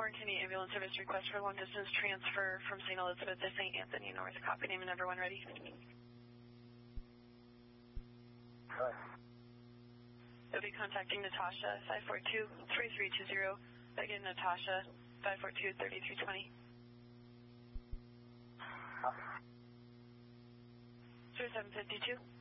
Warren County Ambulance Service request for long distance transfer from St. Elizabeth to St. Anthony North. Copy, name and number when ready. You'll be contacting Natasha, 542-3320. Again, Natasha, 542-3320. 0752.